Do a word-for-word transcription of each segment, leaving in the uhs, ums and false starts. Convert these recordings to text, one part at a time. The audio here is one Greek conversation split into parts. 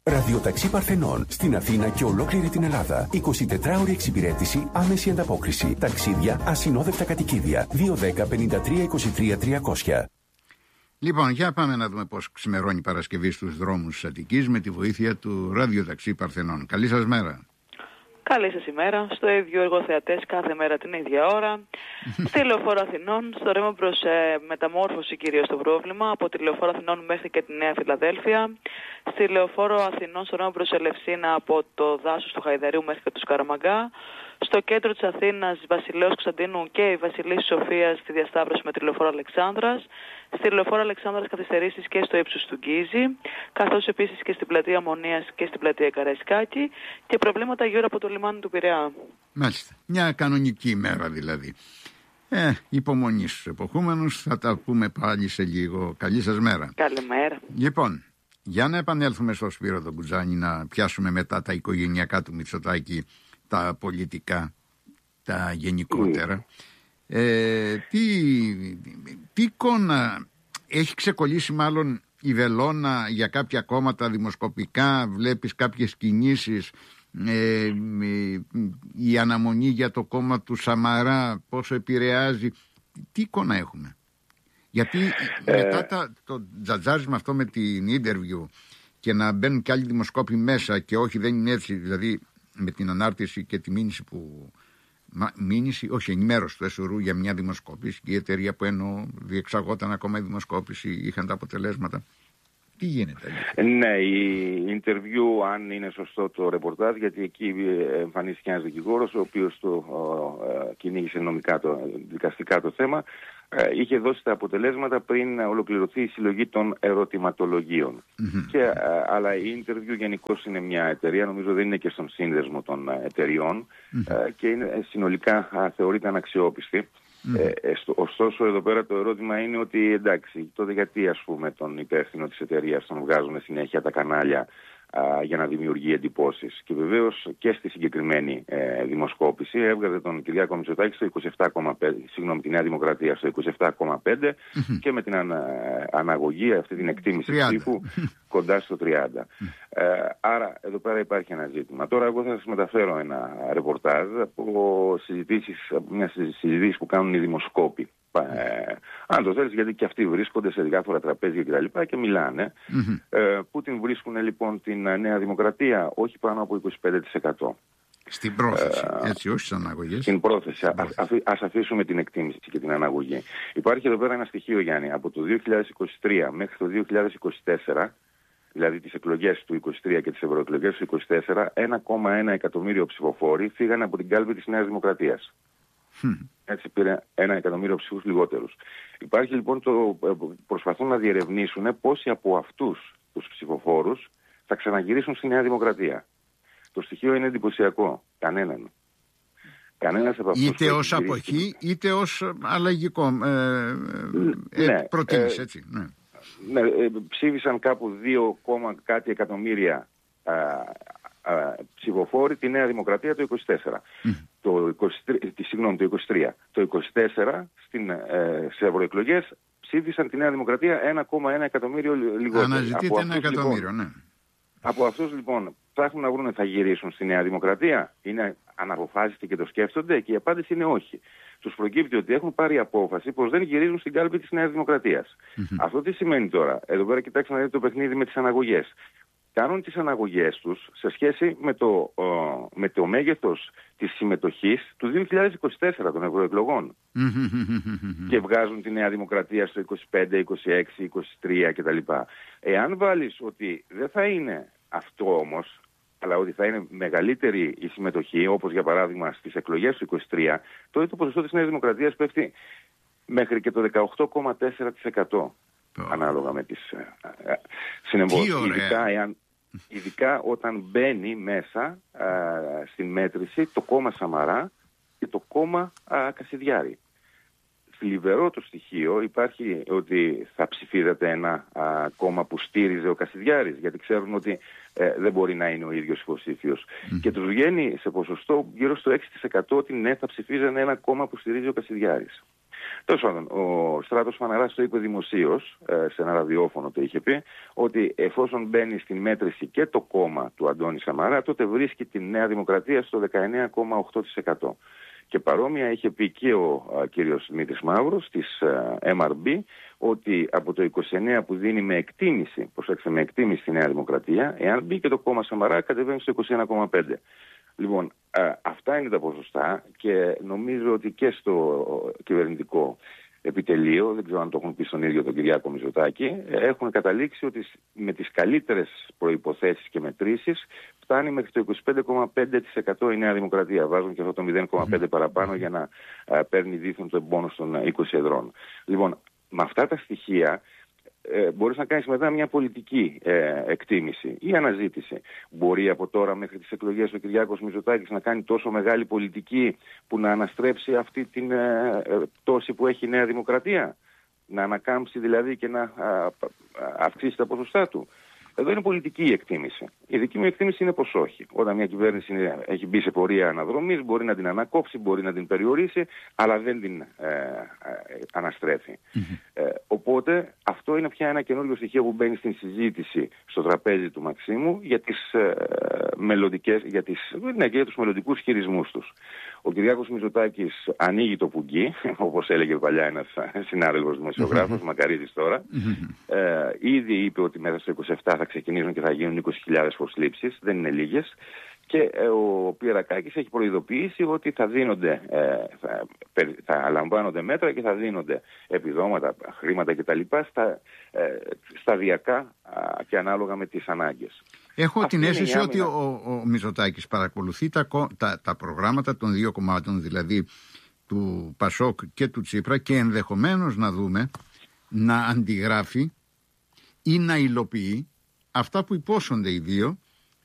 Ραδιοταξί Παρθενών στην Αθήνα και ολόκληρη την Ελλάδα. εικοσιτετράωρη εξυπηρέτηση, άμεση ανταπόκριση. Ταξίδια, ασυνόδευτα κατοικίδια. δύο δέκα πενήντα τρία είκοσι τρία τριακόσια. Λοιπόν, για πάμε να δούμε πώς ξημερώνει η Παρασκευή στους δρόμους της Αττικής με τη βοήθεια του Ραδιοταξί Παρθενών. Καλή σας μέρα. Καλή σας ημέρα. Στο ίδιο εργοθεατές κάθε μέρα την ίδια ώρα. Στη Λεωφόρο Αθηνών, στο ρεύμα προς ε, μεταμόρφωση κυρίως το πρόβλημα, από τη Λεωφόρο Αθηνών μέχρι και τη Νέα Φιλαδέλφια. Στη Λεωφόρο Αθηνών, στο ρεύμα προς Ελευσίνα, από το δάσος του Χαϊδαρίου μέχρι και του Σκαραμαγκά. Στο κέντρο της Αθήνας, Βασιλέως Κωνσταντίνου και η Βασιλής Σοφίας στη διασταύρωση με τη Λεωφόρο Αλεξάνδρας. Στη Λεωφόρο Αλεξάνδρας καθυστερήσεις και στο ύψος του Γκίζη, καθώς επίσης και στην πλατεία Μονίας και στην πλατεία Καραϊσκάκη και προβλήματα γύρω από το λιμάνι του Πειραιά. Μάλιστα. Μια κανονική ημέρα δηλαδή. Ε, υπομονή στους εποχούμενους, θα τα πούμε πάλι σε λίγο. Καλή σας μέρα. Καλημέρα. Λοιπόν, για να επανέλθουμε στο Σπύρο τον Κουτζάνη, να πιάσουμε μετά τα οικογενειακά του Μητσοτάκη, τα πολιτικά, τα γενικότερα. Ε, τι, τι εικόνα έχει ξεκολλήσει μάλλον η βελόνα για κάποια κόμματα δημοσκοπικά, βλέπεις κάποιες κινήσεις, ε, η αναμονή για το κόμμα του Σαμαρά πόσο επηρεάζει, τι εικόνα έχουμε? Γιατί ε... μετά τα, το τζατζάρισμα αυτό με την interview και να μπαίνουν και άλλοι δημοσκόποι μέσα και όχι δεν είναι έτσι, δηλαδή με την ανάρτηση και τη μήνυση που Μα, μήνυση, όχι ενημέρωση του ΕΣΟΡΟΥ για μια δημοσκόπηση και η εταιρεία που ενώ διεξαγόταν ακόμα η δημοσκόπηση είχαν τα αποτελέσματα. Τι γίνεται? Ναι, η interview, αν είναι σωστό το ρεπορτάζ, γιατί εκεί εμφανίστηκε ένας δικηγόρος ο οποίος το ε, κυνήγησε νομικά, το, δικαστικά το θέμα, ε, είχε δώσει τα αποτελέσματα πριν ολοκληρωθεί η συλλογή των ερωτηματολογίων. Mm-hmm. Και, ε, αλλά η interview γενικώς είναι μια εταιρεία, νομίζω δεν είναι και στον σύνδεσμο των εταιριών, mm-hmm. ε, και είναι, συνολικά α, θεωρείται αναξιόπιστη. Mm. Ε, ωστόσο εδώ πέρα το ερώτημα είναι ότι εντάξει, τότε γιατί ας πούμε τον υπεύθυνο της εταιρείας τον βγάζουν συνέχεια τα κανάλια α, για να δημιουργεί εντυπώσεις. Και βεβαίως και στη συγκεκριμένη ε, δημοσκόπηση έβγαζε τον Κυριάκο Μητσοτάκη στο είκοσι επτά κόμμα πέντε, συγγνώμη, τη Νέα Δημοκρατία στο είκοσι επτά κόμμα πέντε mm-hmm. και με την ανα, αναγωγή, αυτή την εκτίμηση ψήφου κοντά στο τριάντα. Ε, άρα εδώ πέρα υπάρχει ένα ζήτημα. Τώρα εγώ θα σας μεταφέρω ένα ρεπορτάζ από συζητήσεις, από μια συζητήσεις που κάνουν οι δημοσκόποι. Ε, αν το θέλεις, γιατί και αυτοί βρίσκονται σε διάφορα τραπέζια και τα λοιπά και μιλάνε. Mm-hmm. Ε, πού την βρίσκουν λοιπόν την Νέα Δημοκρατία? Όχι πάνω από είκοσι πέντε τοις εκατό. Στην πρόθεση, ε, έτσι, όχι στις αναγωγές. Στην πρόθεση. Ας, ας αφήσουμε την εκτίμηση και την αναγωγή. Υπάρχει εδώ πέρα ένα στοιχείο, Γιάννη, από το δύο χιλιάδες είκοσι τρία μέχρι το δύο χιλιάδες είκοσι τέσσερα, δηλαδή τις εκλογές του είκοσι τρία και τις ευρωεκλογές του είκοσι τέσσερα, ένα κόμμα ένα εκατομμύριο ψηφοφόροι φύγανε από την κάλπη της Νέας Δημοκρατίας. Hmm. Έτσι πήρε ένα εκατομμύριο ψήφους λιγότερους. Υπάρχει λοιπόν το. Προσπαθούν να διερευνήσουν πόσοι από αυτούς τους ψηφοφόρους θα ξαναγυρίσουν στη Νέα Δημοκρατία. Το στοιχείο είναι εντυπωσιακό. Κανέναν. Κανένας από αυτούς. Είτε ως αποχή, είτε ως αλλαγικό. Ε, ε, ναι, προτίμηση, έτσι. Ναι. Ναι, ε, ψήφισαν κάπου δύο κόμμα κάτι εκατομμύρια α, α, ψηφοφόροι τη Νέα Δημοκρατία το είκοσι τέσσερα. Mm. Το, είκοσι τρία, συγγνώμη, το είκοσι τρία. Το είκοσι τέσσερα στην, ε, σε ευρωεκλογές ψήφισαν τη Νέα Δημοκρατία ένα κόμμα ένα εκατομμύριο λιγότερο. Αναζητείται ένα εκατομμύριο, λοιπόν, ναι. Από αυτούς λοιπόν ψάχνουν να βρουν θα γυρίσουν στη Νέα Δημοκρατία? Είναι αναποφάσιστοι και το σκέφτονται? Και η απάντηση είναι όχι. Τους προκύπτει ότι έχουν πάρει απόφαση πως δεν γυρίζουν στην κάλπη της Νέας Δημοκρατίας. Mm-hmm. Αυτό τι σημαίνει τώρα? Εδώ πέρα κοιτάξτε να δείτε το παιχνίδι με τις αναγωγές. Κάνουν τις αναγωγές τους σε σχέση με το, ο, με το μέγεθος της συμμετοχής του δύο χιλιάδες είκοσι τέσσερα των ευρωεκλογών. Mm-hmm. Και βγάζουν τη Νέα Δημοκρατία στο είκοσι πέντε, είκοσι έξι, είκοσι τρία κτλ. Εάν βάλεις ότι δεν θα είναι αυτό όμως, αλλά ότι θα είναι μεγαλύτερη η συμμετοχή, όπως για παράδειγμα στις εκλογές του είκοσι τρία, τότε το ποσοστό της Νέας Δημοκρατίας πέφτει μέχρι και το δεκαοκτώ κόμμα τέσσερα τοις εκατό oh. ανάλογα με τις ε, ε, συνεμπόσεις. Ειδικά, εάν, ειδικά όταν μπαίνει μέσα ε, στην μέτρηση το κόμμα Σαμαρά και το κόμμα ε, Κασιδιάρη. Θλιβερό το στοιχείο υπάρχει ότι θα ψηφίζεται ένα α, κόμμα που στήριζε ο Κασιδιάρης, γιατί ξέρουν ότι ε, δεν μπορεί να είναι ο ίδιος υποψήφιος. Mm. Και τους βγαίνει σε ποσοστό γύρω στο έξι τοις εκατό ότι ναι, θα ψηφίζανε ένα κόμμα που στηρίζει ο Κασιδιάρης. Τέλος πάντων, ο Στράτος Φαναράς το είπε δημοσίως, σε ένα ραδιόφωνο το είχε πει, ότι εφόσον μπαίνει στην μέτρηση και το κόμμα του Αντώνη Σαμαρά, τότε βρίσκει τη Νέα Δημοκρατία στο δεκαεννέα κόμμα οκτώ τοις εκατό. Και παρόμοια είχε πει και ο α, κύριος Δημήτρης Μαύρος της α, εμ αρ μπι, ότι από το είκοσι εννέα που δίνει με εκτίμηση, προσέξτε, με εκτίμηση στη Νέα Δημοκρατία, εάν μπει και το κόμμα Σαμαρά κατεβαίνει στο είκοσι ένα κόμμα πέντε. Λοιπόν, α, αυτά είναι τα ποσοστά και νομίζω ότι και στο κυβερνητικό επιτελείο, δεν ξέρω αν το έχουν πει στον ίδιο τον Κυριάκο Μητσοτάκη, έχουν καταλήξει ότι με τις καλύτερες προϋποθέσεις και μετρήσεις φτάνει μέχρι το είκοσι πέντε κόμμα πέντε τοις εκατό η Νέα Δημοκρατία. Βάζουν και αυτό το μηδέν κόμμα πέντε παραπάνω για να α, παίρνει δίθεν το εμπόνος των είκοσι εδρών. Λοιπόν, με αυτά τα στοιχεία ε, μπορείς να κάνεις μετά μια πολιτική ε, εκτίμηση ή αναζήτηση. Μπορεί από τώρα μέχρι τις εκλογές ο Κυριάκος Μητσοτάκης να κάνει τόσο μεγάλη πολιτική που να αναστρέψει αυτή την ε, ε, πτώση που έχει η Νέα Δημοκρατία, να ανακάμψει δηλαδή και να α, α, αυξήσει τα ποσοστά του. Εδώ είναι πολιτική η εκτίμηση. Η δική μου εκτίμηση είναι πως όχι. Όταν μια κυβέρνηση είναι, έχει μπει σε πορεία αναδρομής, μπορεί να την ανακόψει, μπορεί να την περιορίσει, αλλά δεν την ε, ε, αναστρέφει. Mm-hmm. Ε, οπότε αυτό είναι πια ένα καινούριο στοιχείο που μπαίνει στην συζήτηση στο τραπέζι του Μαξίμου για, τις, ε, μελλοντικές, για, τις, ναι, και για τους μελλοντικούς χειρισμούς τους. Ο Κυριάκος Μητσοτάκης ανοίγει το πουγγί, όπως έλεγε παλιά ένας συνάδελφος δημοσιογράφος, mm-hmm. Μακαρίτης τώρα. Mm-hmm. Ε, ήδη είπε ότι μέσα στο είκοσι επτά θα ξεκινήσουν και θα γίνουν είκοσι χιλιάδες προσλήψεις, δεν είναι λίγες. Και ε, ο Πιερακάκης έχει προειδοποιήσει ότι θα δίνονται, ε, θα, θα λαμβάνονται μέτρα και θα δίνονται επιδόματα, χρήματα κτλ. Στα, ε, σταδιακά α, και ανάλογα με τις ανάγκες. Έχω Αυτή την αίσθηση άμυνα... ότι ο, ο Μητσοτάκης παρακολουθεί τα, τα, τα προγράμματα των δύο κομμάτων, δηλαδή του Πασόκ και του Τσίπρα, και ενδεχομένως να δούμε να αντιγράφει ή να υλοποιεί αυτά που υπόσχονται οι δύο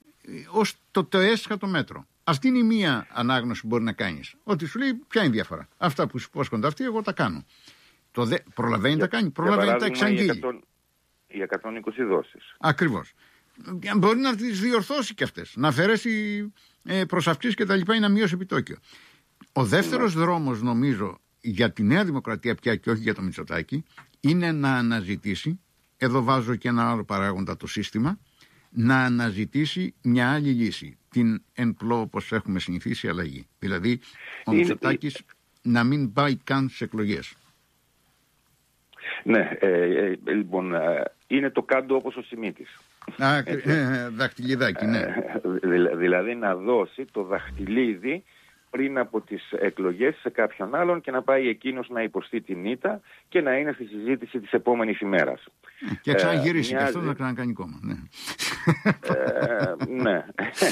ως το, το έσχατο μέτρο. Αυτή είναι η μία ανάγνωση που μπορεί να κάνεις. Ότι σου λέει ποια είναι η διαφορά. Αυτά που σου υπόσχονται αυτοί, εγώ τα κάνω. Το δε, προλαβαίνει να τα κάνει, προλαβαίνει να τα εξαγγείλει. Οι εκατόν είκοσι δόσεις. Ακριβώς. Μπορεί να τις διορθώσει και αυτές, να αφαιρέσει ε, προσαυξήσεις και τα λοιπά ή να μειώσει επιτόκιο. Ο δεύτερος ναι. δρόμος, νομίζω, για τη Νέα Δημοκρατία πια και όχι για το Μητσοτάκη, είναι να αναζητήσει, εδώ βάζω και ένα άλλο παράγοντα, το σύστημα, να αναζητήσει μια άλλη λύση. Την εν πλώ, όπως έχουμε συνηθίσει, αλλαγή. Δηλαδή, ο είναι... Μητσοτάκης να μην πάει καν στις εκλογές. Ναι, ε, ε, λοιπόν, ε, είναι το κάτω όπως ο Σιμίτης. Α, ε, δαχτυλιδάκι, ναι. Ε, δηλαδή να δώσει το δαχτυλίδι πριν από τις εκλογές σε κάποιον άλλον και να πάει εκείνος να υποστεί την ήττα και να είναι στη συζήτηση της επόμενης ημέρας. Και ξαναγυρίσει ε, και αυτό να ξανακάνει κόμμα. Ναι, ε, ναι.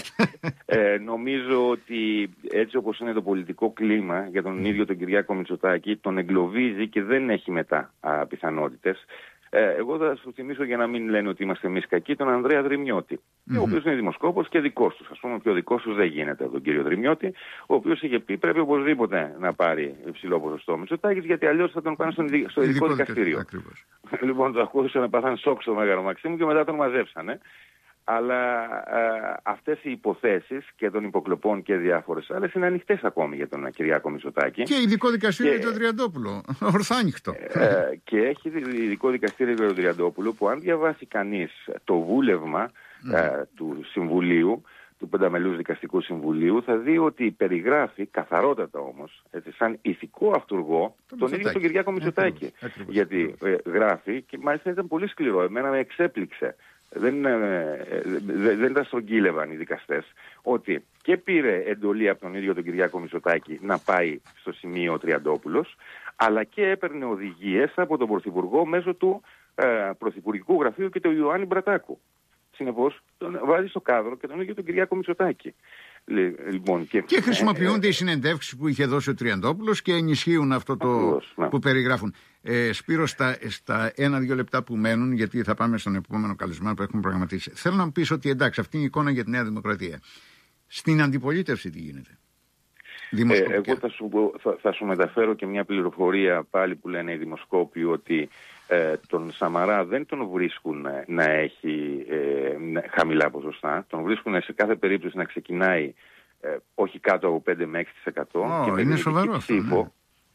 ε, νομίζω ότι έτσι όπως είναι το πολιτικό κλίμα για τον ίδιο τον Κυριάκο Μητσοτάκη, τον εγκλωβίζει και δεν έχει μετά α, πιθανότητες. Ε, εγώ θα σου θυμίσω, για να μην λένε ότι είμαστε εμείς κακοί, τον Ανδρέα Δρυμιώτη, mm-hmm. ο οποίος είναι δημοσκόπος και δικός τους. Ας πούμε, και ο δικός τους δεν γίνεται από τον κύριο Δρυμιώτη, ο οποίος είχε πει πρέπει οπωσδήποτε να πάρει υψηλό ποσοστό Μητσοτάκης, γιατί αλλιώς θα τον πάνε στο ειδικό, ειδικό δικαστήριο. Λοιπόν, το ακούσαν, πάθαν σοκ στο Μέγαρο Μαξίμου και μετά τον μαζέψανε. Αλλά ε, αυτές οι υποθέσεις και των υποκλοπών και διάφορες άλλες είναι ανοιχτές ακόμη για τον Κυριάκο Μητσοτάκη. Και ειδικό δικαστήριο για τον Τριαντόπουλο, ορθάνυχτο. Ε, και έχει ειδικό δικαστήριο για τον Τριαντόπουλο που, αν διαβάσει κανείς το βούλευμα mm. ε, του Συμβουλίου, του Πενταμελούς Δικαστικού Συμβουλίου, θα δει ότι περιγράφει καθαρότατα όμως, έτσι, σαν ηθικό αυτουργό, το τον ίδιο τον Κυριάκο Μητσοτάκη. Γιατί ε, γράφει, και μάλιστα ήταν πολύ σκληρό, εμένα με εξέπληξε. Δεν, ε, δεν, δεν τα στρογγύλευαν οι δικαστές, ότι και πήρε εντολή από τον ίδιο τον Κυριάκο Μητσοτάκη να πάει στο σημείο ο Τριαντόπουλος, αλλά και έπαιρνε οδηγίες από τον Πρωθυπουργό μέσω του ε, Πρωθυπουργικού Γραφείου και του Ιωάννη Μπρατάκου. Συνεπώς τον βάζει στο κάδρο και τον ίδιο τον Κυριάκο Μητσοτάκη. Λοιπόν, και... και χρησιμοποιούνται ε, οι συνεντεύξεις που είχε δώσει ο Τριαντόπουλος και ενισχύουν αυτό το ακριβώς, που ναι. περιγράφουν. Ε, Σπύρο, στα, στα ένα-δύο λεπτά που μένουν, γιατί θα πάμε στον επόμενο καλεσμένο που έχουμε προγραμματίσει, θέλω να μου πεις ότι εντάξει, αυτή είναι η εικόνα για τη Νέα Δημοκρατία. Στην αντιπολίτευση τι γίνεται? Ε, εγώ θα σου, θα, θα σου μεταφέρω και μια πληροφορία πάλι που λένε οι δημοσκόποι, ότι ε, τον Σαμαρά δεν τον βρίσκουν να έχει ε, χαμηλά ποσοστά. Τον βρίσκουν σε κάθε περίπτωση να ξεκινάει ε, όχι κάτω από πέντε με έξι τοις εκατό. Oh, και με είναι σοβαρό αυτό. Ψήφο,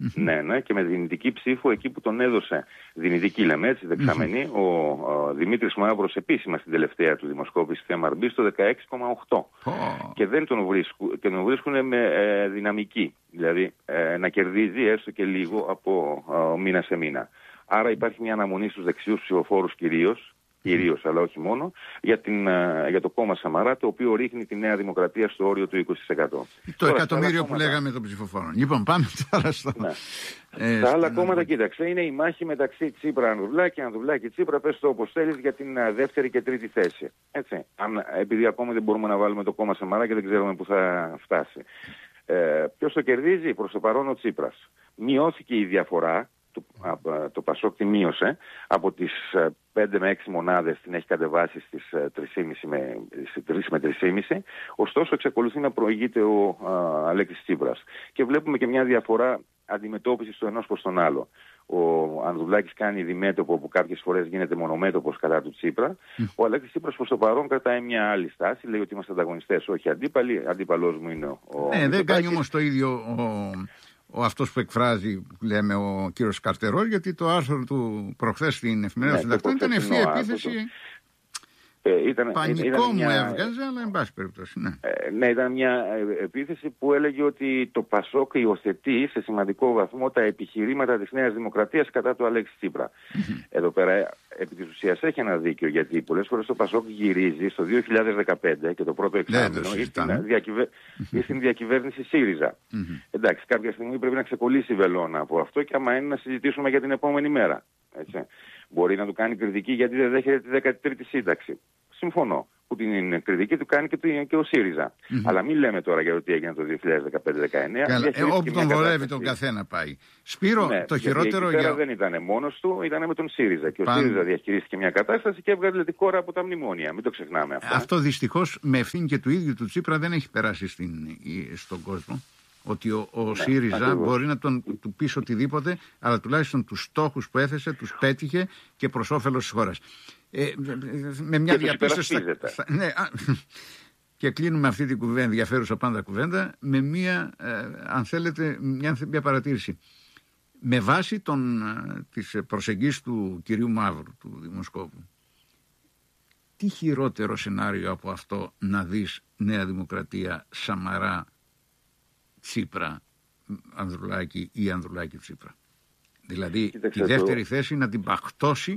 Ναι, ναι, και με δυνητική ψήφο εκεί που τον έδωσε, δυνητική λέμε έτσι, δεξαμενή, ο, ο Δημήτρης Μαύρος επίσημα στην τελευταία του δημοσκόπηση θέμα αρ μπι στο δεκαέξι κόμμα οκτώ. Oh. Και δεν τον βρίσκουν, και τον βρίσκουν με ε, δυναμική, δηλαδή ε, να κερδίζει έστω και λίγο από ε, μήνα σε μήνα. Άρα υπάρχει μια αναμονή στους δεξιούς ψηφοφόρους κυρίως, κυρίως, αλλά όχι μόνο, για, την, για το κόμμα Σαμαρά, το οποίο ρίχνει τη Νέα Δημοκρατία στο όριο του είκοσι τοις εκατό. Το τώρα, εκατομμύριο που κόμματα... λέγαμε των ψηφοφόρων. Λοιπόν, πάμε τώρα στο... Ναι. Ε, τα άλλα στην... κόμματα, κοίταξε, είναι η μάχη μεταξύ Τσίπρα-Ανδρουλάκη, Ανδρουλάκη-Τσίπρα, πες το όπως θέλεις, για την δεύτερη και τρίτη θέση. Έτσι. Αν, επειδή ακόμα δεν μπορούμε να βάλουμε το κόμμα Σαμαρά και δεν ξέρουμε πού θα φτάσει. Ε, ποιος το κερδίζει? Προς το παρόν ο Τσίπρας. Μειώθηκε η διαφορά. Το, το Πασόκ τη μείωσε από τις πέντε με έξι μονάδες, την έχει κατεβάσει στις τρεις με τρεις κόμμα πέντε. Ωστόσο εξακολουθεί να προηγείται ο α, Αλέξης Τσίπρας και βλέπουμε και μια διαφορά αντιμετώπισης του ενός προς τον άλλο. Ο Ανδρουλάκης κάνει διμέτωπο που κάποιες φορές γίνεται μονομέτωπος κατά του Τσίπρα. Mm. Ο Αλέξης Τσίπρας προς το παρόν κρατάει μια άλλη στάση, λέει ότι είμαστε ανταγωνιστές, όχι αντίπαλοι. Αντίπαλός μου είναι ο... Ναι, δεν κάνει όμως το ίδιο ο... ο αυτός που εκφράζει, που λέμε, ο κύριος Καρτερός, γιατί το άρθρο του προχθές στην Εφημερίδα ναι, Συντακτών ήταν ευθεία επίθεση. Ε, ήταν, Πανικό ήταν μου μια... έβγαζε, αλλά εν πάση περιπτώσει. Ναι. Ε, ναι, ήταν μια επίθεση που έλεγε ότι το Πασόκ υιοθετεί σε σημαντικό βαθμό τα επιχειρήματα της Νέας Δημοκρατίας κατά του Αλέξη Τσίπρα. Mm-hmm. Εδώ πέρα, επί της ουσίας, έχει ένα δίκιο, γιατί πολλές φορές το Πασόκ γυρίζει στο δύο χιλιάδες δεκαπέντε και το πρώτο εξάμηνο ή στην, διακυβε... mm-hmm. στην διακυβέρνηση ΣΥΡΙΖΑ. Mm-hmm. Εντάξει, κάποια στιγμή πρέπει να ξεκολλήσει η βελόνα από αυτό και άμα είναι να συζητήσουμε για την επόμενη μέρα. Έτσι. Μπορεί να του κάνει κριτική γιατί δεν δέχεται τη δέκατη τρίτη σύνταξη. Συμφωνώ. Που την κριτική του κάνει και, το, και ο ΣΥΡΙΖΑ. Mm-hmm. Αλλά μην λέμε τώρα για το τι έγινε το δύο χιλιάδες δεκαπέντε δεκαεννέα. Ε, όπου τον βολεύει τον καθένα πάει. Σπύρο, ναι, το χειρότερο για... για... δεν ήταν μόνος του, ήταν με τον ΣΥΡΙΖΑ. Και Παν... ο ΣΥΡΙΖΑ διαχειρίστηκε μια κατάσταση και έβγαλε τη χώρα από τα μνημόνια. Μην το ξεχνάμε αυτό. Αυτό δυστυχώς με ευθύνη και του ίδιου του Τσίπρα δεν έχει περάσει στην... στον κόσμο. Ότι ο, ο ναι, ΣΥΡΙΖΑ ακριβώς. Μπορεί να τον, του πείσει οτιδήποτε, αλλά τουλάχιστον τους στόχους που έθεσε τους πέτυχε και προς όφελος της χώρας. Ε, με μια διαπίστωση. Θα, ναι, α, και κλείνουμε αυτή την κουβέντα, ενδιαφέρουσα πάντα κουβέντα, με μια, ε, αν θέλετε, μια, μια παρατήρηση. Με βάση των, της προσεγγίσης του κυρίου Μαύρου, του δημοσκόπου, τι χειρότερο σενάριο από αυτό να δεις Νέα Δημοκρατία, Σαμαρά, Τσίπρα, Ανδρουλάκη ή Ανδρουλάκη Τσίπρα? Δηλαδή Κοίταξε τη δεύτερη το... θέση να την παχτώσει.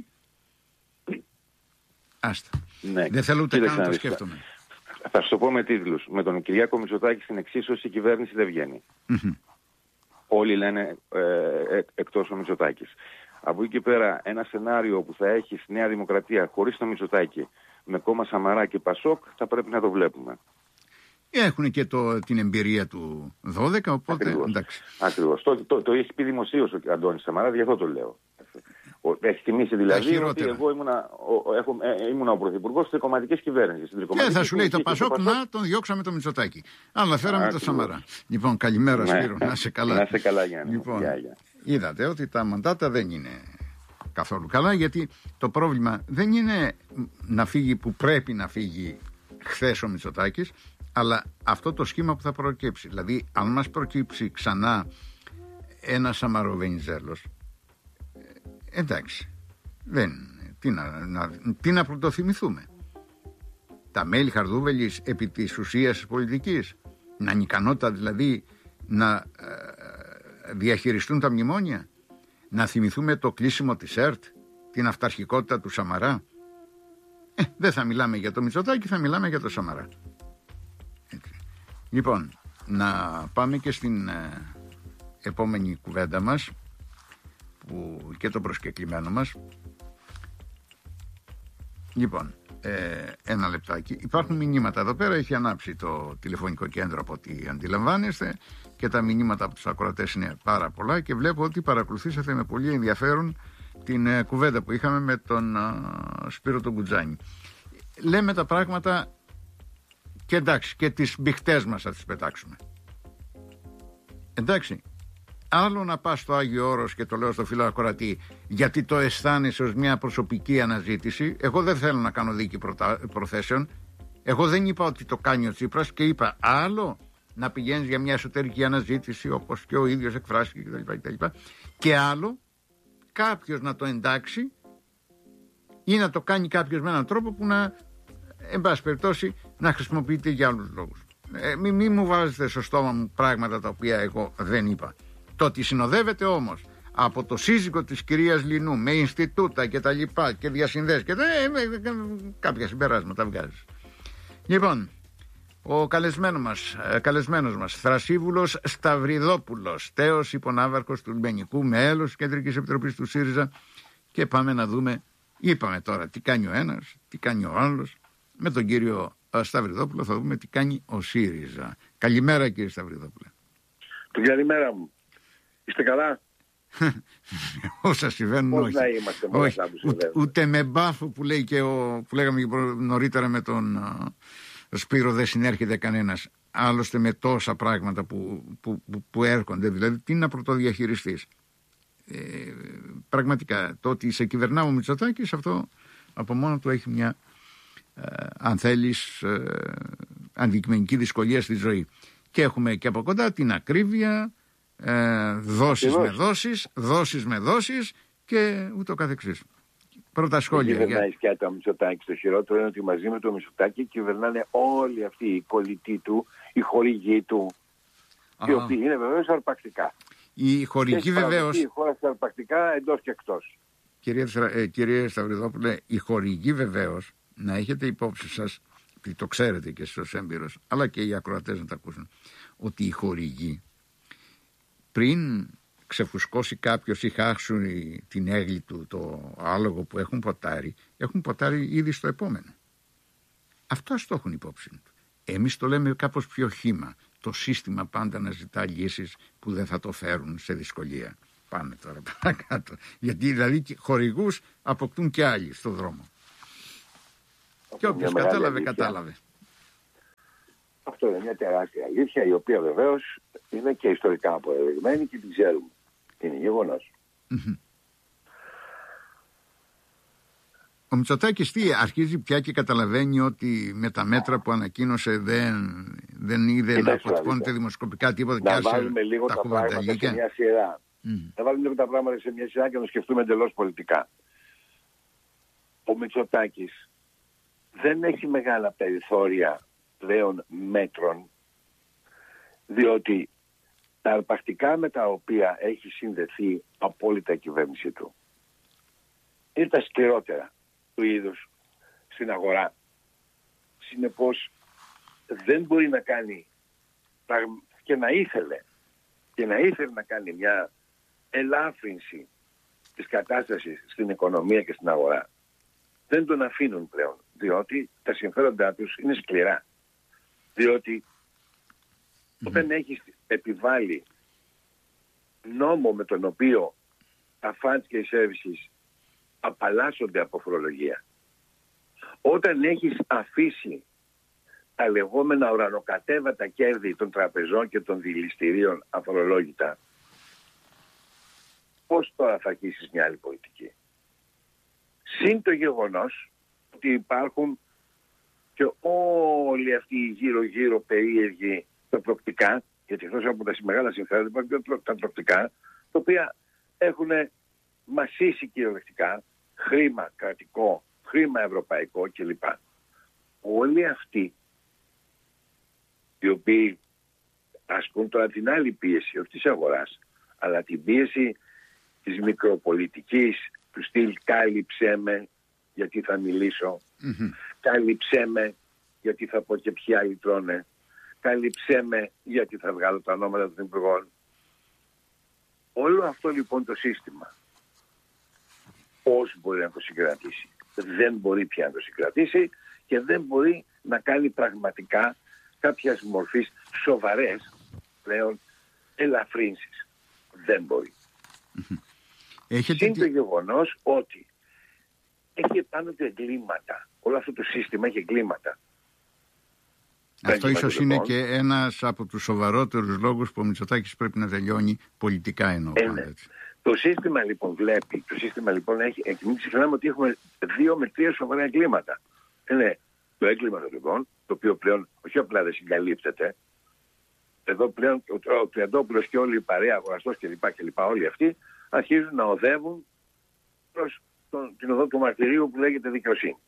Άστα. Ναι. Δεν θέλω ούτε Κοίταξε καν να το να σκέφτομαι. Θα σου το πω με τίτλους. Με τον Κυριάκο Μητσοτάκη στην εξίσωση η κυβέρνηση δεν βγαίνει. Mm-hmm. Όλοι λένε ε, ε, εκτός ο Μητσοτάκης. Από εκεί και πέρα ένα σενάριο που θα έχει στη Νέα Δημοκρατία χωρίς το Μητσοτάκη, με κόμμα Σαμαρά και Πασόκ, θα πρέπει να το βλέπουμε. Έχουν και το, την εμπειρία του δώδεκα, οπότε Ακριβώς. εντάξει. Ακριβώς. Το, το, το έχει πει δημοσίως ο Αντώνης Σαμαράς, γι' αυτό το λέω. Έχει τιμήσει δηλαδή ότι εγώ ήμουνα ο, έχω, ε, ήμουνα ο πρωθυπουργός της κομματικής κυβέρνησης. Και θα σου λέει το Πασόκ να τον διώξαμε το Μητσοτάκη. Αλλά φέραμε το Σαμαρά. Λοιπόν, καλημέρα ναι. Σπύρο, να σε καλά. Να σε καλά, Γιάννη. Λοιπόν, γεια, γεια. Είδατε ότι τα μαντάτα δεν είναι καθόλου καλά, γιατί το πρόβλημα δεν είναι να φύγει που πρέπει να φύγει χθες ο Μητσοτάκης, αλλά αυτό το σχήμα που θα προκύψει. Δηλαδή, αν μας προκύψει ξανά ένα Σαμαροβενιζέλος, ε, εντάξει, δεν, τι να, να, τι να πρωτοθυμηθούμε. Τα μέλη Χαρδούβελης επί της ουσίας της πολιτικής, να είναι ικανότητα δηλαδή να ε, διαχειριστούν τα μνημόνια, να θυμηθούμε το κλείσιμο της ΕΡΤ, την αυταρχικότητα του Σαμαρά. Ε, δεν θα μιλάμε για το Μητσοτάκη, θα μιλάμε για το Σαμαρά. Έτσι. Λοιπόν, να πάμε και στην ε, επόμενη κουβέντα μας, που, και το προσκεκλημένο μας. Λοιπόν, ε, ένα λεπτάκι. Υπάρχουν μηνύματα εδώ πέρα, έχει ανάψει το τηλεφωνικό κέντρο από ό,τι αντιλαμβάνεστε, και τα μηνύματα από τους ακροατές είναι πάρα πολλά και βλέπω ότι παρακολουθήσατε με πολύ ενδιαφέρον την ε, κουβέντα που είχαμε με τον ε, Σπύρο τον Κουτζάνη. Λέμε τα πράγματα και εντάξει, και τις μπιχτές μας θα τις πετάξουμε. Εντάξει, άλλο να πας στο Άγιο Όρος, και το λέω στο φίλο ακροατή, γιατί το αισθάνεσαι ως μια προσωπική αναζήτηση. Εγώ δεν θέλω να κάνω δίκη προθέσεων. Εγώ δεν είπα ότι το κάνει ο Τσίπρας, και είπα άλλο να πηγαίνεις για μια εσωτερική αναζήτηση όπως και ο ίδιος εκφράστηκε κτλ. κτλ. Και άλλο, κάποιος να το εντάξει ή να το κάνει κάποιος με έναν τρόπο που να, εν πάση περιπτώσει, να χρησιμοποιείται για άλλους λόγους. Ε, μη, μη μου βάζετε στο στόμα μου πράγματα τα οποία εγώ δεν είπα. Το ότι συνοδεύεται όμως από το σύζυγο της κυρίας Λινού με Ινστιτούτα και τα λοιπά και διασυνδέσεις και τα, ε, ε, κάποια συμπεράσματα βγάζεις. Λοιπόν, ο καλεσμένος μας, καλεσμένος μας Θρασίβουλος Σταυριδόπουλος, τέος υπονάβαρχος του Λιμπενικού, μέλος της Κεντρικής Επιτροπής του ΣΥΡΙΖΑ, και πάμε να δούμε, είπαμε τώρα τι κάνει ο ένας, τι κάνει ο άλλος. Με τον κύριο Σταυριδόπουλο θα δούμε τι κάνει ο ΣΥΡΙΖΑ. Καλημέρα κύριε Σταυριδόπουλε. Καλημέρα μου. Είστε καλά? Όσα συμβαίνουν, πώς όχι. να είμαστε όχι. Ούτε, ούτε, ούτε με μπάφο που, λέει και ο, που λέγαμε και νωρίτερα με τον uh, Σπύρο δεν συνέρχεται κανένας. Άλλωστε με τόσα πράγματα που, που, που, που έρχονται. Δηλαδή τι να πρωτοδιαχειριστείς. Ε, πραγματικά το ότι σε κυβερνά ο Μητσοτάκης, αυτό από μόνο του έχει μια ε, αν θέλεις ε, αντικειμενική δυσκολία στη ζωή. Και έχουμε και από κοντά την ακρίβεια, ε, δόσεις με δόσεις, δόσεις με δόσεις και ούτω καθεξής. Πρώτα σχόλια. Δεν κυβερνάει για... σκιάτα ο Μητσοτάκης. Το χειρότερο είναι ότι μαζί με το Μητσοτάκη κυβερνάνε όλοι αυτοί οι κολλητοί του, οι χορηγοί του, οι οποίοι είναι βεβαίως αρπακτικά. Η χορηγοί βεβαίως. Η χώρα στα αρπακτικά εντός και εκτός. Κύριε, ε, κύριε Σταυριδόπουλε, η χορηγοί βεβαίως, να έχετε υπόψη σας, το ξέρετε και εσείς ως έμπειρος, αλλά και οι ακροατές να τα ακούσουν, ότι οι χορηγοί πριν ξεφουσκώσει κάποιος ή χάσουν την έγλη του το άλογο που έχουν ποτάρει, έχουν ποτάρει ήδη στο επόμενο. Αυτό το έχουν υπόψη του. Εμείς το λέμε κάπως πιο χύμα. Το σύστημα πάντα να ζητά λύσεις που δεν θα το φέρουν σε δυσκολία. Πάμε τώρα παρακάτω. Γιατί δηλαδή χορηγούς αποκτούν και άλλοι στον δρόμο. Αυτό και όποιος κατάλαβε, αλήθεια. κατάλαβε. Αυτό είναι μια τεράστια αλήθεια, η οποία βεβαίως είναι και ιστορικά αποδεδειγμένη και την ξέρουμε. Είναι γεγονός. Mm-hmm. Ο Μητσοτάκης τι αρχίζει πια και καταλαβαίνει ότι με τα μέτρα που ανακοίνωσε δεν, δεν είδε Κοιτάξτε, να αποτυπώνεται δημοσκοπικά τίποτα και άρχισε να βάλουμε λίγο τα, τα πράγματα σε μια σειρά. Mm. Να βάλουμε λίγο τα πράγματα σε μια σειρά και να το σκεφτούμε εντελώς πολιτικά. Ο Μητσοτάκης δεν έχει μεγάλα περιθώρια πλέον μέτρων, διότι τα αρπακτικά με τα οποία έχει συνδεθεί απόλυτα η κυβέρνηση του είναι τα σκληρότερα του είδους στην αγορά. Συνεπώς δεν μπορεί να κάνει και να ήθελε και να ήθελε να κάνει μια ελάφρυνση της κατάστασης στην οικονομία και στην αγορά. Δεν τον αφήνουν πλέον, διότι τα συμφέροντά τους είναι σκληρά. Διότι mm-hmm. όταν έχεις επιβάλει νόμο με τον οποίο τα funds και οι services απαλλάσσονται από φορολογία, όταν έχεις αφήσει τα λεγόμενα ουρανοκατέβατα κέρδη των τραπεζών και των δηληστηρίων αφορολόγητα, πώς τώρα θα αρχίσεις μια άλλη πολιτική? Συν το γεγονός ότι υπάρχουν και όλοι αυτοί οι γύρω-γύρω περίεργοι τα τροκτικά, γιατί εκτός από τα μεγάλα συμφέροντα υπάρχουν και τα τροκτικά, τα οποία έχουν μασίσει κυριολεκτικά χρήμα κρατικό, χρήμα ευρωπαϊκό κλπ. Όλοι αυτοί οι οποίοι ασκούν τώρα την άλλη πίεση, όχι της αγοράς, αλλά την πίεση της μικροπολιτικής, του στυλ κάλυψέ με γιατί θα μιλήσω, mm-hmm. κάλυψέ με γιατί θα πω και ποιοι άλλοι τρώνε, κάλυψέ με γιατί θα βγάλω τα ονόματα των υπουργών. Όλο αυτό λοιπόν το σύστημα πώς μπορεί να το συγκρατήσει? Δεν μπορεί πια να το συγκρατήσει και δεν μπορεί να κάνει πραγματικά κάποιας μορφής σοβαρές πλέον ελαφρύνσεις. Δεν μπορεί. Mm-hmm. Έχετε... Είναι το γεγονός ότι έχει πάνω του εγκλήματα. Όλο αυτό το σύστημα έχει εγκλήματα. Αυτό ίσως είναι και ένας από τους σοβαρότερους λόγους που ο Μητσοτάκης πρέπει να τελειώνει πολιτικά, εννοώ. Ε, ναι. Το σύστημα λοιπόν βλέπει, το σύστημα λοιπόν έχει, έχει μην ξεχνάμε ότι έχουμε δύο με τρία σοβαρά εγκλήματα. Είναι το έγκλημα των λοιπόν, το οποίο πλέον όχι απλά δεν συγκαλύπτεται, εδώ πλέον ο Τριαντόπουλος και όλοι οι παρέα, Αγοραστός κλπ. κλπ. Όλοι αυτοί αρχίζουν να οδεύουν προς τον, την οδό του μαρτυρίου που λέγεται δικαιοσύνη.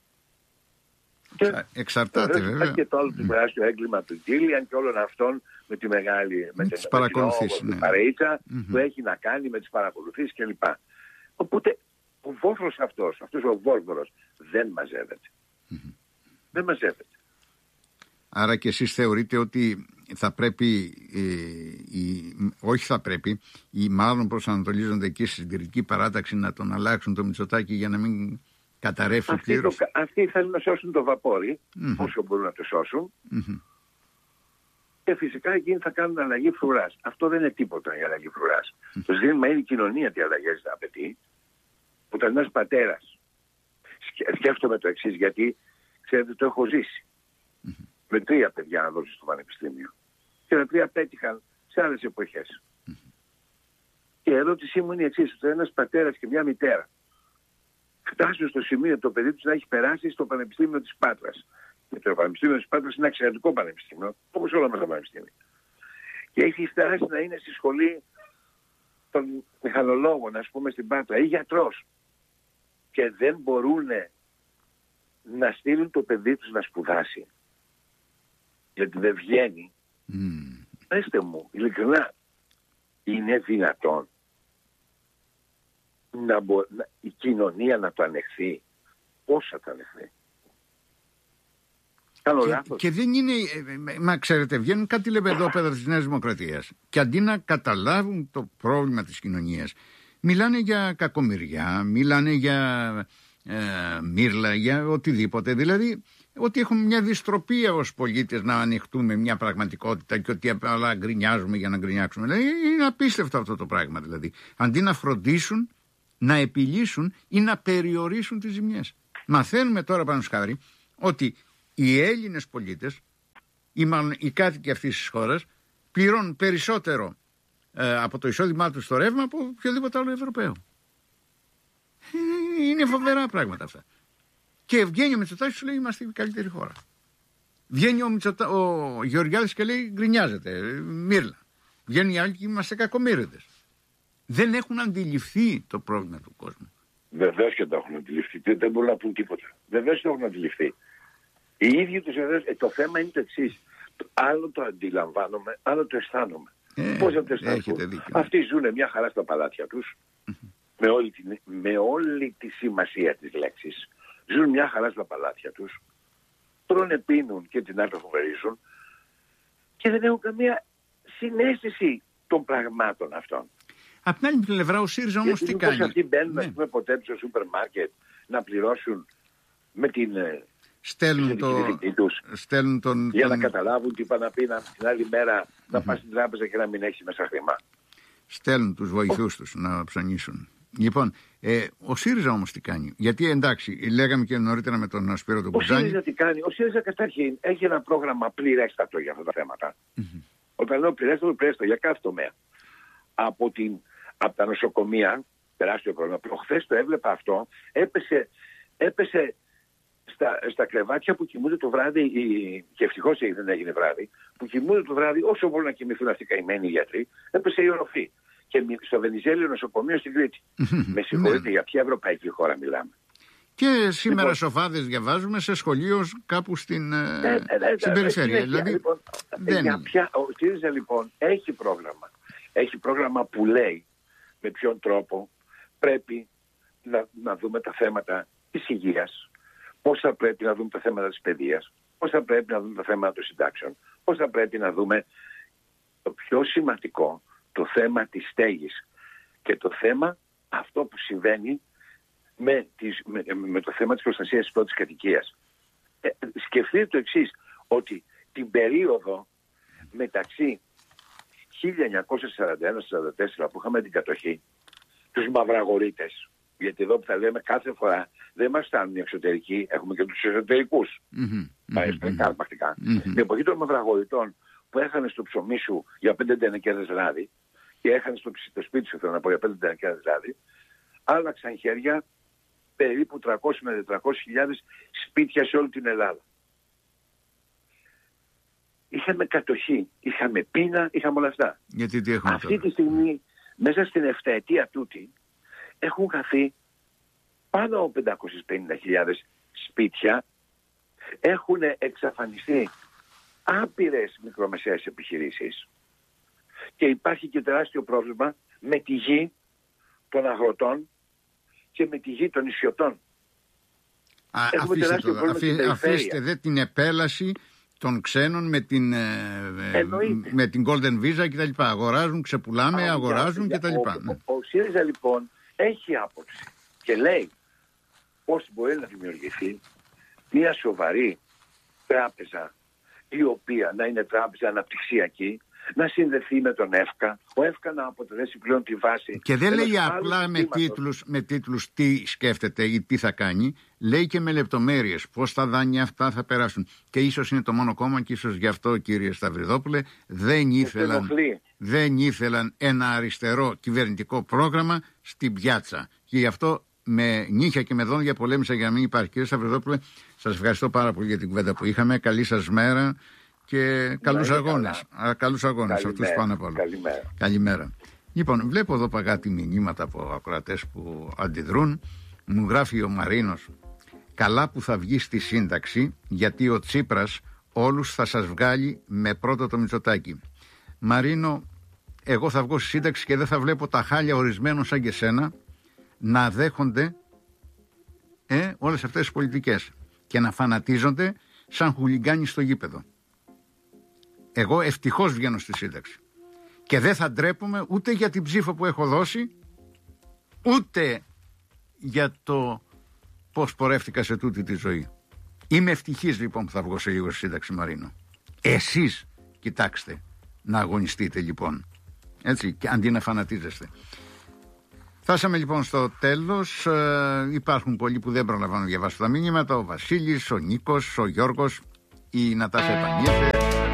Και εξαρτάται βέβαια. Και το άλλο mm. του τεράστιο έγκλημα του Γκίλιαν και όλων αυτών με τη μεγάλη με τις παρακολουθήσεις, ναι. παρεΐτσα mm-hmm. που έχει να κάνει με τις παρακολουθήσεις κλπ. Οπότε ο Βόρβορος αυτός, αυτός ο Βόρβορος δεν μαζεύεται. Mm-hmm. Δεν μαζεύεται. Άρα και εσείς θεωρείτε ότι θα πρέπει, ε, η, όχι θα πρέπει, ή μάλλον προσανατολίζονται εκεί στη συντηρητική παράταξη να τον αλλάξουν το Μητσοτάκη για να μην καταρρεύσει πλήρως. Αυτοί θέλουν να σώσουν το βαπόρι, mm-hmm. όσο μπορούν να το σώσουν. Mm-hmm. Και φυσικά εκείνοι θα κάνουν αλλαγή φρουράς. Αυτό δεν είναι τίποτα η αλλαγή φρουράς. Mm-hmm. Το ζήτημα είναι η κοινωνία τι αλλαγές θα απαιτεί. Όταν ένας πατέρας, σκέφτομαι το εξής, γιατί ξέρετε το έχω ζήσει. Mm-hmm. Με τρία παιδιά να δώσει στο πανεπιστήμιο. Και τα τρία πέτυχαν σε άλλες εποχές. Mm-hmm. Και η ερώτησή μου είναι η εξής, ότι ένας πατέρας και μια μητέρα φτάσουν στο σημείο το παιδί τους να έχει περάσει στο Πανεπιστήμιο της Πάτρας. Και το Πανεπιστήμιο της Πάτρας είναι ένα εξαιρετικό πανεπιστήμιο, όπως όλα μας τα πανεπιστήμια. Και έχει φτάσει να είναι στη σχολή των μηχανολόγων, ας πούμε, στην Πάτρα, ή γιατρός. Και δεν μπορούν να στείλουν το παιδί τους να σπουδάσει. Γιατί δεν βγαίνει. Mm. Πέστε μου, ειλικρινά, είναι δυνατόν να μπο... να... η κοινωνία να το ανεχθεί? Πώς θα το ανεχθεί? Κάνω και, λάθος? Και δεν είναι, μα ξέρετε, βγαίνουν κάτι λεπεδόπεδα της Νέας Δημοκρατίας και αντί να καταλάβουν το πρόβλημα της κοινωνίας, μιλάνε για κακομοιριά, μιλάνε για ε, μύρλα, για οτιδήποτε. Δηλαδή ότι έχουμε μια δυστροπία ως πολίτες να ανοιχτούμε μια πραγματικότητα και ότι απλά γκρινιάζουμε για να γκρινιάξουμε. Δηλαδή είναι απίστευτο αυτό το πράγμα. Δηλαδή, αντί να φροντίσουν, να επιλύσουν ή να περιορίσουν τις ζημιές. Μαθαίνουμε τώρα πάνω σχάρι ότι οι Έλληνες πολίτες ή μάλλον οι κάτοικοι αυτής της χώρας πληρώνουν περισσότερο ε, από το εισόδημά τους στο ρεύμα από οποιοδήποτε άλλο Ευρωπαίο. Είναι φοβερά πράγματα αυτά. Και βγαίνει ο Μητσοτάκης και λέει είμαστε η καλύτερη χώρα. Βγαίνει ο, Μητσοτα... ο Γεωργιάδης και λέει γκρινιάζεται, μύρλα. Βγαίνουν οι άλλοι και είμαστε κακομοίριδες. Δεν έχουν αντιληφθεί το πρόβλημα του κόσμου. Βεβαίως και το έχουν αντιληφθεί. Δεν μπορούν να πούν τίποτα. Βεβαίως το έχουν αντιληφθεί. Οι ίδιοι τους βεβαίως, ε, το θέμα είναι το εξής. Άλλο το αντιλαμβάνομαι, άλλο το αισθάνομαι. Ε, Πώς να το αισθάνομαι? Αυτοί ζουν μια χαρά στα παλάτια τους, mm-hmm. με, όλη την, με όλη τη σημασία της λέξης. Ζουν μια χαρά στα παλάτια τους, τρώνε, πίνουν και την άκρη φοβερίζουν και δεν έχουν καμία συναίσθηση των πραγμάτων αυτών. Απ' την άλλη πλευρά ο ΣΥΡΙΖΑ όμως τι κάνει? Αυτοί μπαίνουν ναι. πούμε, ποτέ στο σούπερ μάρκετ να πληρώσουν με την στέλνουν το... τους στέλνουν τον... για τον... να καταλάβουν τι πάνε να πει να, την άλλη μέρα mm-hmm. να πας στην τράπεζα και να μην έχει μέσα χρήμα. Στέλνουν τους βοηθούς τους να ψωνίσουν. Λοιπόν, ε, ο ΣΥΡΙΖΑ όμως τι κάνει? Γιατί εντάξει, λέγαμε και νωρίτερα με τον Σπύρο τον Κουτζάνη. Ο ΣΥΡΙΖΑ τι κάνει? Ο ΣΥΡΙΖΑ καταρχήν έχει ένα πρόγραμμα πληρέστατο για αυτά τα θέματα. Mm-hmm. Όταν λέω πληρέστατο, πληρέστατο για κάθε τομέα. Από, την, από τα νοσοκομεία, τεράστιο πρόβλημα. Προχθές το έβλεπα αυτό, έπεσε, έπεσε στα, στα κρεβάτια που κοιμούνται το βράδυ, η, και ευτυχώς δεν έγινε βράδυ, που κοιμούνται το βράδυ όσο μπορούν να κοιμηθούν αυτοί οι καημένοι γιατροί, έπεσε η οροφή. Και στο Βενιζέλιο νοσοκομείο στην Κρήτη. Με συγχωρείτε, για ποια ευρωπαϊκή χώρα μιλάμε? Και σήμερα λοιπόν, σοφάδες διαβάζουμε σε σχολείο κάπου στην, ε, ε, ε, στην ε, περιφέρεια. Ε, δηλαδή, λοιπόν, δεν... για ποια, ο ΣΥΡΙΖΑ λοιπόν έχει πρόγραμμα. Έχει πρόγραμμα που λέει με ποιον τρόπο πρέπει να, να δούμε τα θέματα της υγείας, πώς θα πρέπει να δούμε τα θέματα της παιδείας, πώς θα πρέπει να δούμε τα θέματα των συντάξεων, πώς θα πρέπει να δούμε το πιο σημαντικό, το θέμα της στέγης και το θέμα αυτό που συμβαίνει με, τις, με, με το θέμα της προστασίας της πρώτης κατοικίας. Ε, σκεφτείτε το εξής, ότι την περίοδο μεταξύ χίλια εννιακόσια σαράντα ένα σαράντα τέσσερα που είχαμε την κατοχή, τους μαυραγορείτες, γιατί εδώ που θα λέμε κάθε φορά δεν μας φτάνουν οι εξωτερικοί, έχουμε και τους εσωτερικούς, τα εσωτερικά αρπακτικά. Την εποχή των μαυραγορειτών που έχανε στο ψωμί σου για πέντε τενεκέδες λάδι και έχανε στο, στο σπίτι σου, θέλω να πω, για πέντε τενεκέδες λάδι, άλλαξαν χέρια περίπου τριακόσιες με τετρακόσιες χιλιάδες σπίτια σε όλη την Ελλάδα. είχαμε κατοχή, είχαμε πείνα, είχαμε όλα αυτά. Γιατί τι έχουμε Αυτή τώρα? τη στιγμή, μέσα στην επταετία τούτη, έχουν χαθεί πάνω από πεντακόσιες πενήντα χιλιάδες σπίτια, έχουν εξαφανιστεί άπειρες μικρομεσαίες επιχειρήσεις και υπάρχει και τεράστιο πρόβλημα με τη γη των αγροτών και με τη γη των νησιωτών. Α, αφήστε, το, αφή, αφήστε δε την επέλαση των ξένων με την, με την Golden Visa κτλ. Αγοράζουν, ξεπουλάμε, Α, αγοράζουν κτλ. Ο, ο, ο ΣΥΡΙΖΑ λοιπόν έχει άποψη και λέει πώς μπορεί να δημιουργηθεί μια σοβαρή τράπεζα, η οποία να είναι τράπεζα αναπτυξιακή, να συνδεθεί με τον ΕΦΚΑ, ο ΕΦΚΑ να αποτελέσει πλέον τη βάση. Και δεν λέει απλά με τίτλους, με τίτλους τι σκέφτεται ή τι θα κάνει, λέει και με λεπτομέρειες πώς τα δάνεια αυτά θα περάσουν. Και ίσως είναι το μόνο κόμμα, και ίσως γι' αυτό, κύριε Σταυριδόπουλε, δεν ήθελαν, δεν ήθελαν ένα αριστερό κυβερνητικό πρόγραμμα στην πιάτσα. Και γι' αυτό με νύχια και με δόντια πολέμησα για να μην υπάρχει. Κύριε Σταυριδόπουλε, σας ευχαριστώ πάρα πολύ για την κουβέντα που είχαμε. Καλή σας μέρα. Και καλούς αγώνες. Α, καλούς αγώνες, αυτούς πάνω απ' όλα. Καλημέρα. Καλημέρα. Λοιπόν, βλέπω εδώ παγάτη μηνύματα από ακροατές που αντιδρούν. Μου γράφει ο Μαρίνος: καλά που θα βγει στη σύνταξη, γιατί ο Τσίπρας όλους θα σας βγάλει με πρώτο το Μητσοτάκη. Μαρίνο, εγώ θα βγω στη σύνταξη και δεν θα βλέπω τα χάλια ορισμένων σαν και σένα να δέχονται ε, όλες αυτές τις πολιτικές και να φανατίζονται σαν χουλιγκάνοι στο γήπεδο. Εγώ ευτυχώς βγαίνω στη σύνταξη και δεν θα ντρέπομαι ούτε για την ψήφο που έχω δώσει, ούτε για το πώς πορεύτηκα σε τούτη τη ζωή. Είμαι ευτυχής λοιπόν που θα βγω σε λίγο στη σύνταξη, Μαρίνο. Εσείς κοιτάξτε να αγωνιστείτε λοιπόν, έτσι, και αντί να φανατίζεστε. Φτάσαμε λοιπόν στο τέλος. ε, υπάρχουν πολλοί που δεν προλαμβάνουν να διαβάσουν τα μήνυματα. Ο Βασίλης, ο Νίκος, ο Γιώργος, η Νατάσα επανήλθε.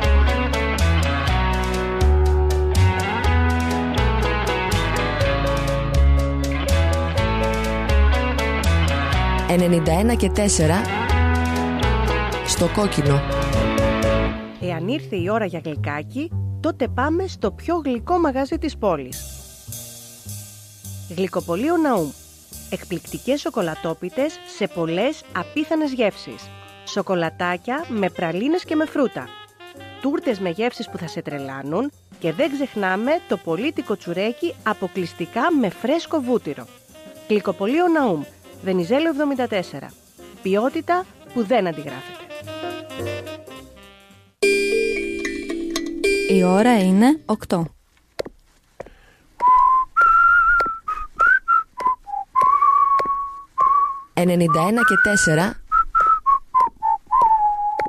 ενενήντα ένα και τέσσερα στο κόκκινο. Εάν ήρθε η ώρα για γλυκάκι, τότε πάμε στο πιο γλυκό μαγαζί της πόλης. Γλυκοπωλείο Ναούμ. Εκπληκτικές σοκολατόπιτες σε πολλές απίθανες γεύσεις. Σοκολατάκια με πραλίνες και με φρούτα. Τούρτες με γεύσεις που θα σε τρελάνουν και δεν ξεχνάμε το πολίτικο τσουρέκι αποκλειστικά με φρέσκο βούτυρο. Γλυκοπωλείο Ναούμ. Βενιζέλο εβδομήντα τέσσερα. Ποιότητα που δεν αντιγράφεται. Η ώρα είναι οκτώ. ενενήντα ένα και τέσσερα